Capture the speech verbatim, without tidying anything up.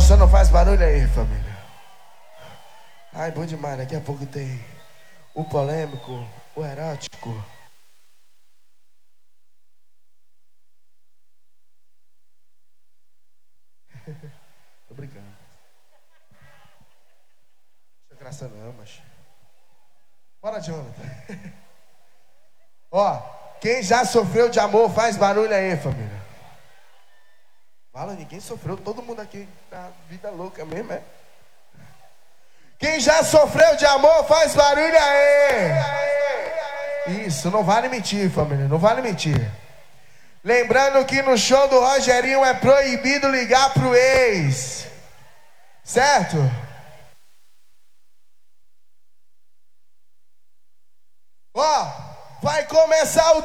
só não faz barulho aí, família. Ai, bom demais. Daqui a pouco tem o polêmico, o erótico. Tô brincando. Não tem graça não, mas... Bora, Jonathan. Ó, quem já sofreu de amor, faz barulho aí, família. Fala, ninguém sofreu, todo mundo aqui na vida louca mesmo, é? Quem já sofreu de amor, faz barulho aí. Isso, não vale mentir, família, não vale mentir. Lembrando que no show do Rogerinho é proibido ligar pro ex. Certo? Ó, vai começar o